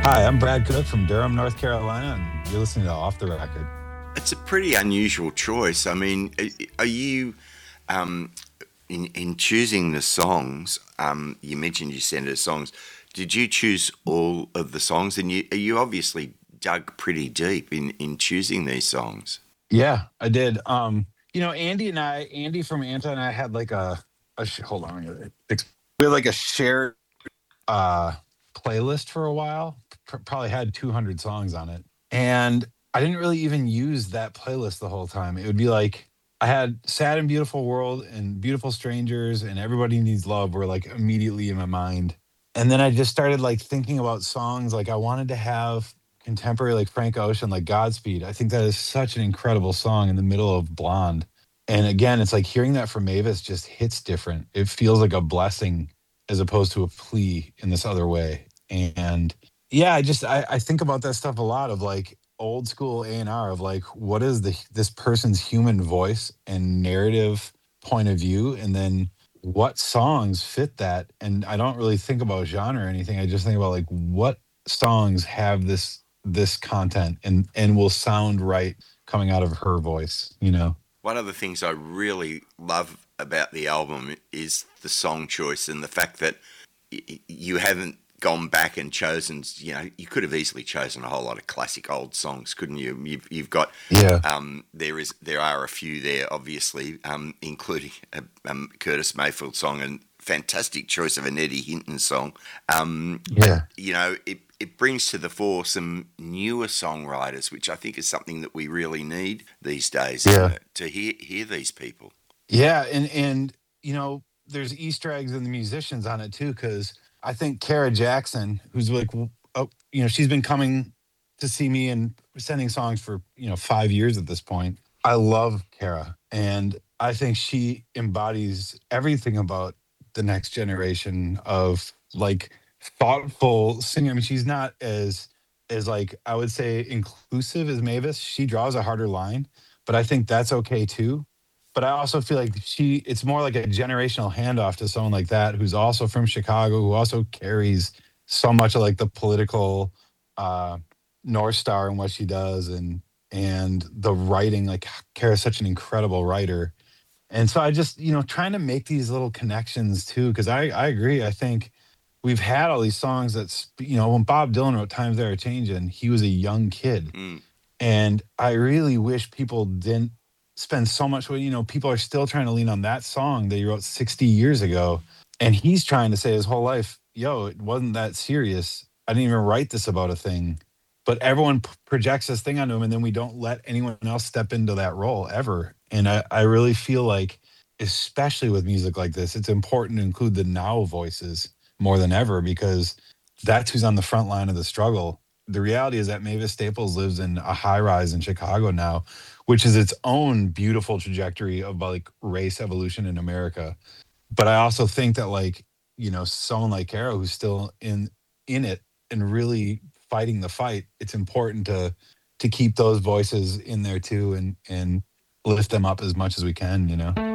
Hi, I'm Brad Cook from Durham, North Carolina, and you're listening to Off the Record. It's a pretty unusual choice. I mean, are you um, in choosing the songs? You mentioned you centered songs. Did you choose all of the songs? And you obviously dug pretty deep in choosing these songs. Yeah, I did. Andy from Anta and I had like hold on, we had like a shared uh, playlist for a while. Probably had 200 songs on it, and I didn't really even use that playlist the whole time. It would be like I had "Sad and Beautiful World" and "Beautiful Strangers" and "Everybody Needs Love" were like immediately in my mind, and then I just started like thinking about songs. Like I wanted to have contemporary like Frank Ocean, like "Godspeed." I think that is such an incredible song in the middle of Blonde. And again, it's like hearing that from Mavis just hits different. It feels like a blessing as opposed to a plea in this other way. And yeah, I think about that stuff a lot of like old school A&R of like what is this person's human voice and narrative point of view, and then what songs fit that. And I don't really think about genre or anything. I just think about like what songs have this content and will sound right coming out of her voice, you know. One of the things I really love about the album is the song choice and the fact that you haven't gone back and chosen. You could have easily chosen a whole lot of classic old songs, couldn't you? You've got Yeah. there are a few there, obviously, including a Curtis Mayfield song and fantastic choice of an Eddie Hinton song. But Yeah. it brings to the fore some newer songwriters, which I think is something that we really need these days Yeah. to hear these people. Yeah, and there's Easter eggs in the musicians on it too, because I think Kara Jackson, who's like, she's been coming to see me and sending songs for 5 years at this point. I love Kara, and I think she embodies everything about the next generation of like thoughtful singer. I mean, she's not as like I would say inclusive as Mavis. She draws a harder line, but I think that's okay too. But I also feel like it's more like a generational handoff to someone like that who's also from Chicago, who also carries so much of like the political uh North Star in what she does, and the writing. Like Kara's such an incredible writer. And so I just, trying to make these little connections too, because I agree. I think we've had all these songs that's, when Bob Dylan wrote Times They Are Changing, he was a young kid. Mm. And I really wish people didn't spend so much, people are still trying to lean on that song that he wrote 60 years ago. And he's trying to say his whole life, yo, it wasn't that serious. I didn't even write this about a thing. But everyone projects this thing onto him, and then we don't let anyone else step into that role ever. And I really feel like, especially with music like this, it's important to include the now voices more than ever, because that's who's on the front line of the struggle. The reality is that Mavis Staples lives in a high rise in Chicago now, which is its own beautiful trajectory of like race evolution in America. But I also think that like, someone like Kara who's still in it and really fighting the fight, it's important to keep those voices in there too, and lift them up as much as we can,